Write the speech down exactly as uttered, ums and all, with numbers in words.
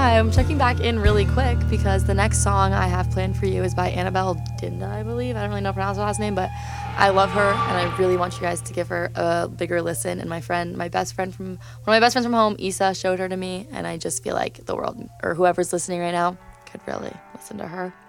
I'm checking back in really quick because the next song I have planned for you is by Annabelle Dinda, I believe. I don't really know how to pronounce her last name, but I love her, and I really want you guys to give her a bigger listen. And my friend, my best friend from, one of my best friends from home, Issa, showed her to me, and I just feel like the world, or whoever's listening right now, could really listen to her.